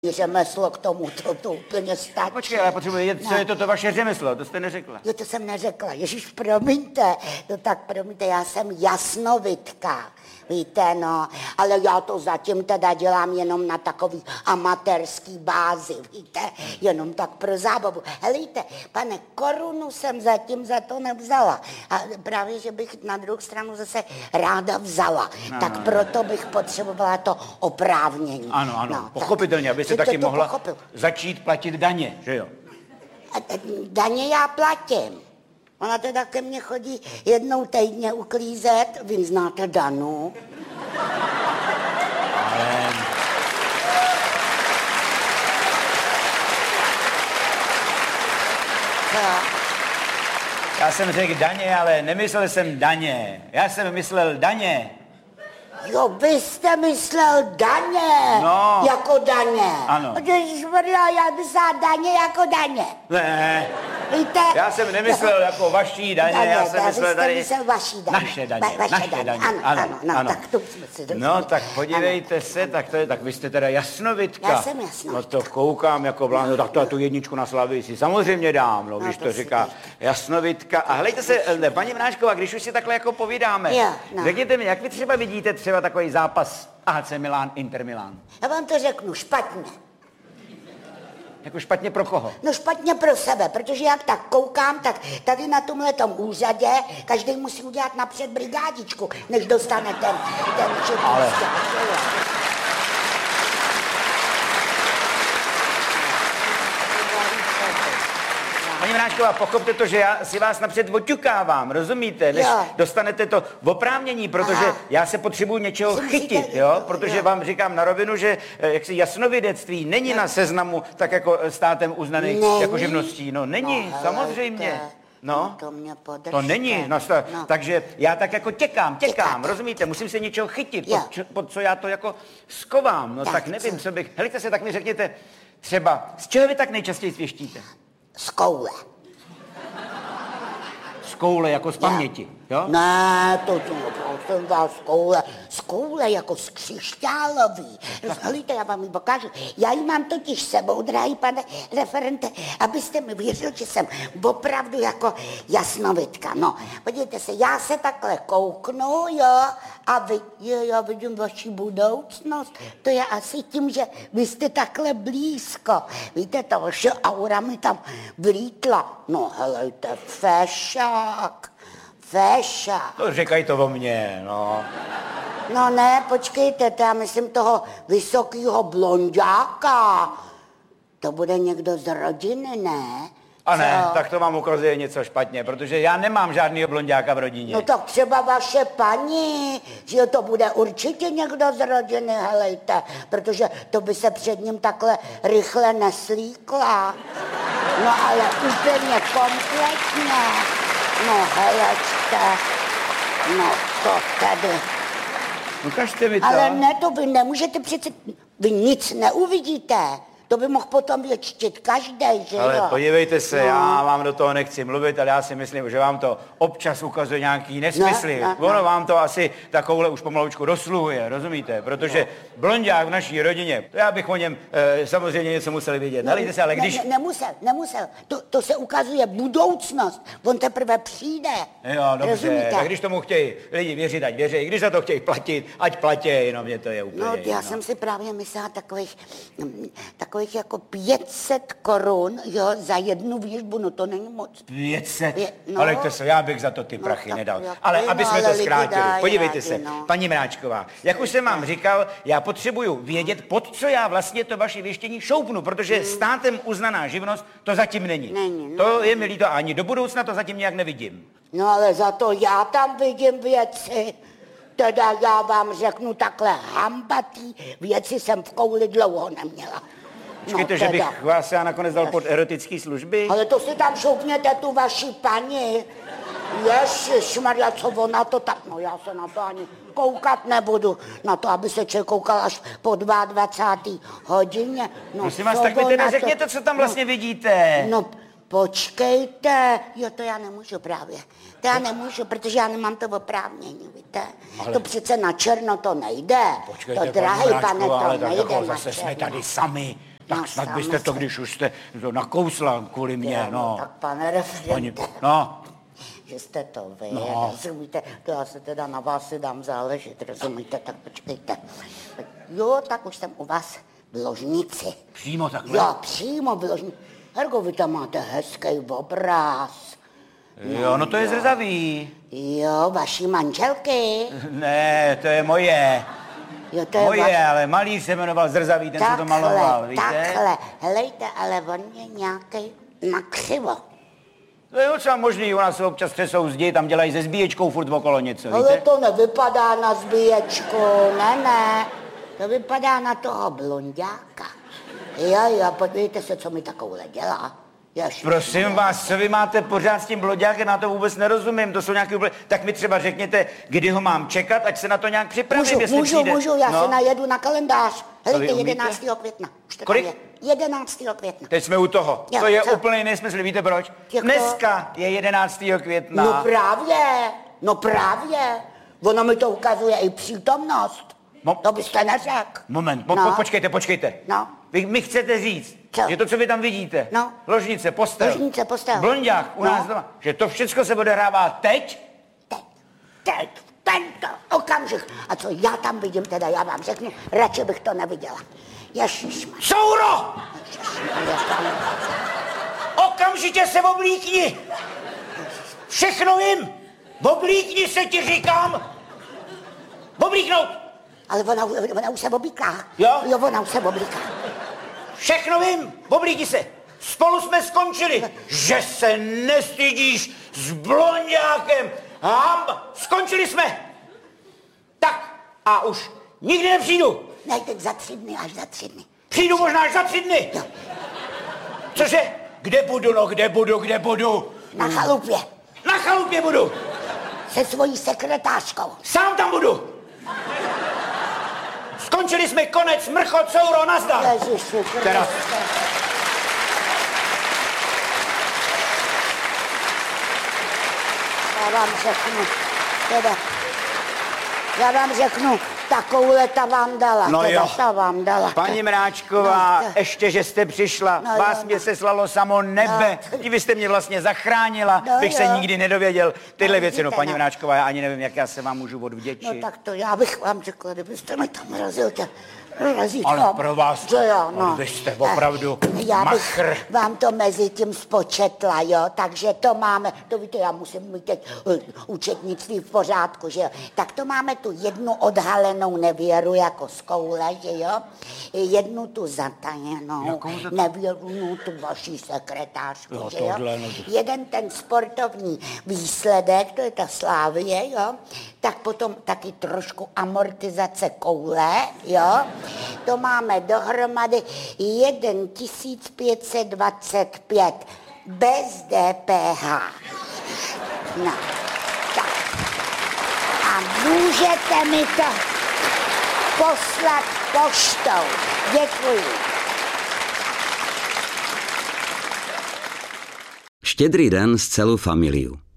řemeslo k tomu, to úplně stačí. Počkej, ale potřebuji vědět, co je to vaše řemeslo, to jste neřekla. Jo, to jsem neřekla. Ježíš, promiňte. No tak promiňte, já jsem jasnovidka. Víte, no, ale já to zatím teda dělám jenom na takový amatérský bázi, víte, jenom tak pro zábavu. Helejte, pane, korunu jsem zatím za to nevzala. A právě, že bych na druhou stranu zase ráda vzala. Tak proto bych potřebovala to oprávnění. Ano, no, pochopitelně, aby se taky mohla začít platit daně, že jo? Daně já platím. Ona teda ke mně chodí jednou týdně uklízet. Vy znáte Danu? Ale... Já jsem řekl daně, ale nemyslel jsem daně. Já jsem myslel daně. Jo, vy jste myslel daně. No. Jako daně. Ano. Ježišmarja, já myslela daně jako daně. Ne. Víte? Já jsem nemyslel jako vaší daně, já jsem myslel tady... myslel vaší daně. Naše daně, naše daně. Ano, tak to jsme si dostali. No, tak podívejte se, tak to je, tak vy jste teda jasnovidka. Já jsem jasnovidka. No to koukám jako blán, tak to tu jedničku na Slavii si samozřejmě dám, no, když to říká jasnovidka. A hlejte se, paní Mráčková, když už si takhle jako povídáme, řekněte mi, jak vy třeba vidíte třeba takový zápas AC Milan, Inter Milan? Já vám to řeknu, špatně. Jako špatně pro koho? No špatně pro sebe, protože jak tak koukám, tak tady na tomhletom úřadě každý musí udělat napřed brigádičku, než dostane ten Ale... Paní Mráčková, pochopte to, že já si vás napřed oťukávám, rozumíte? Než dostanete to oprávnění, protože já se potřebuji něčeho chytit, jo? Protože vám říkám na rovinu, že jaksi jasnovidectví není na seznamu tak jako státem uznaných jako živností. No není, samozřejmě. No, to není, takže já tak jako těkám, rozumíte, musím se něčeho chytit, pod co já to jako skovám, no tak nevím, co bych, helejte se, tak mi řekněte, třeba, z čeho vy tak nejčastěji svěštíte? Z koule. Z koule jako z paměti, jo? Ne, to jsem vás z koule jako z křišťálový. Helejte, já vám ji pokážu. Já ji mám totiž sebou, drahý pane referente, abyste mi věřil, že jsem opravdu jako jasnovidka. No, podívejte se, já se takhle kouknu, jo, a vy, já vidím vaši budoucnost. To je asi tím, že vy jste takhle blízko. Víte, ta vaše aura mi tam vlítla. No, helejte, fešák. To říkají to o mně, no. No ne, počkejte, to já myslím toho vysokýho blonďáka. To bude někdo z rodiny, ne? A ne, tak to vám ukazuje něco špatně, protože já nemám žádnýho blonďáka v rodině. No tak třeba vaše paní, že to bude určitě někdo z rodiny, helejte, protože to by se před ním takhle rychle neslíkla. No ale úplně kompletně. No helečte, no to tady. Ukažte mi to. Ale ne, to vy nemůžete přece, vy nic neuvidíte. To by mohl potom věčtit každej, že jo? Ale podívejte se, já vám do toho nechci mluvit, ale já si myslím, že vám to občas ukazuje nějaký nesmysly. Ono vám to asi takovouhle už pomalučku dosluhuje, rozumíte? Protože blonďák v naší rodině, to já bych o něm samozřejmě něco musel vědět. Nalejte se, ale když... Nemusel. To se ukazuje budoucnost. On teprve přijde. Jo, dobře, rozumíte? Tak když tomu chtějí lidi věřit, ať věří. Když za to chtějí platit, ať platí, no mě to je úplně... No, já jsem si právě myslela takových jako 500 korun, jo, za jednu věžbu, no to není moc. 500? Ale to se, já bych za to ty prachy nedal. Ale aby jsme to zkrátili, podívejte se, paní Mráčková, jak už jsem vám říkal, já potřebuju vědět, pod co já vlastně to vaše věštění šoupnu, protože státem uznaná živnost to zatím není. To je mi líto, ani do budoucna to zatím nějak nevidím. No ale za to já tam vidím věci. Teda já vám řeknu takhle, hambatý věci jsem v kouli dlouho neměla. Počkejte, že bych vás já nakonec dal pod erotický služby? Ale to si tam šoupněte tu vaši paní. Ježišmarja, co ona to tak... No já se na to ani koukat nebudu. Na to, aby se člověk koukal až po 22. hodině. No, prosím vás, tak mi teda řekněte, co tam vlastně vidíte. No, počkejte. Jo, to já nemůžu právě. To já nemůžu, protože já nemám to oprávnění, víte. Ale... To přece na černo to nejde. Počkejte, to drahý pane, to ale nejde tak jako na zase černo. jsme tady sami. Tak snad byste to, když už jste to nakousla kvůli mě, no. Tak pane referente. No. Že jste to vy, rozumíte, to já se teda na vás si dám záležet, rozumíte, tak počkejte. Jo, tak už jsem u vás v ložnici. Přímo takhle? Jo, přímo v ložnici. Hergo, vy tam máte hezký obraz. Jo, no to je zrzavý. Jo, vaší manželky. Ne, to je moje. Jo, to je moje, ale malíř se jmenoval Zrzavý, ten se to maloval, víte? Takhle, helejte, ale on je nějaký nakřivo. To je docela možný, u nás se občas třesou zdi, tam dělají se zbíječkou furt okolo něco, víte? Ale to nevypadá na zbíječku, ne, to vypadá na toho blonďáka. Jo, podívejte se, co mi takovouhle dělá. Prosím vás, co vy máte pořád s tím blonďákem, na to vůbec nerozumím, to jsou nějaký úplně... Tak mi třeba řekněte, kdy ho mám čekat, ať se na to nějak připravím, jestli přijde. Můžu, já se najedu na kalendář. Helejte, 11. května. Kolik? 11. května. Teď jsme u toho. Jo, to je úplný nesmysl, víte proč? Dneska je 11. května. No právě. Ono mi to ukazuje i přítomnost. To byste neřekl. Moment, počkejte. No. Vy mi chcete říct, co? Že to, co vy tam vidíte, no. Ložnice, postel, blonďák u nás doma, že to všechno se odehrává teď? Teď, tento okamžik. A co já tam vidím, teda já vám řeknu, radši bych to neviděla. Ježišmarja. Souro! Okamžitě se oblíkni! Všechno vím! Oblíkni se, ti říkám! Oblíknout! Ale ona už se oblíká. Jo, ona už se oblíká. Všechno vím, oblíkni se. Spolu jsme skončili. Že se nestydíš s blonďákem. Skončili jsme. Tak a už nikdy nepřijdu. Ne, teď za 3 dny, až za 3 dny. Přijdu možná až za 3 dny. Jo. Cože? Kde budu? Na chalupě. Na chalupě budu. Se svojí sekretářkou. Sám tam budu. Skončili jsme, konec, mrchot, souro, nazdar. Ježiši, Teraz. Já vám řeknu, takovouhle ta vám dala. No jo. Ta vám dala. Paní Mráčková, ještě, že jste přišla, vás mě seslalo samo nebe, vy jste mě vlastně zachránila, bych se nikdy nedověděl tyhle věci. No, paní Mráčková, já ani nevím, jak já se vám můžu odvděčit. No tak to já bych vám řekla, kdybyste mi tam razil razítko. Ale pro vás, no. Vy jste opravdu já machr. Bych vám to mezi tím spočetla, jo, takže to máme, to víte, já musím mít teď účetnictví v pořádku, že jo, tak to máme tu jednu odhalenou nevěru jako z koule, že jo, jednu tu zatajenou nevěru, tu vaší sekretářku, jo, že jo, jeden ten sportovní výsledek, to je ta Slávie, jo, tak potom taky trošku amortizace koule, jo, to máme dohromady 1525 bez DPH. No, tak. A můžete mi to poslat poštou. Děkuji. Štědrý den s celou familiou.